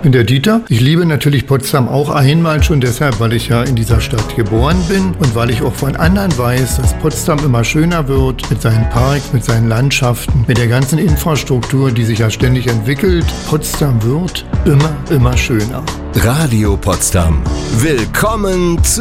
Ich bin der Dieter. Ich liebe natürlich Potsdam auch einmal schon deshalb, weil ich ja in dieser Stadt geboren bin und weil ich auch von anderen weiß, dass Potsdam immer schöner wird mit seinen Parks, mit seinen Landschaften, mit der ganzen Infrastruktur, die sich ja ständig entwickelt. Potsdam wird immer schöner. Radio Potsdam. Willkommen zu